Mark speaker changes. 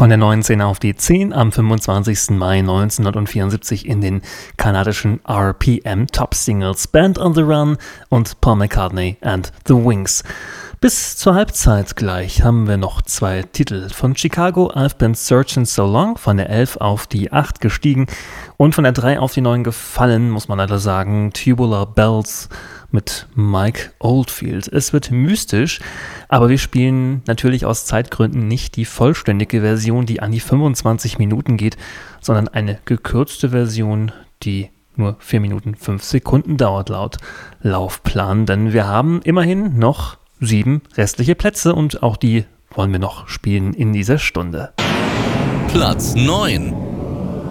Speaker 1: Von der 19 auf die 10 am 25. Mai 1974 in den kanadischen RPM Top Singles Band on the Run und Paul McCartney and the Wings. Bis zur Halbzeit gleich haben wir noch 2 Titel. Von Chicago, I've Been Searching So Long, von der 11 auf die 8 gestiegen und von der 3 auf die 9 gefallen, muss man leider sagen, Tubular Bells mit Mike Oldfield. Es wird mystisch, aber wir spielen natürlich aus Zeitgründen nicht die vollständige Version, die an die 25 Minuten geht, sondern eine gekürzte Version, die nur 4 Minuten 5 Sekunden dauert laut Laufplan, denn wir haben immerhin noch 7 restliche Plätze und auch die wollen wir noch spielen in dieser Stunde.
Speaker 2: Platz 9.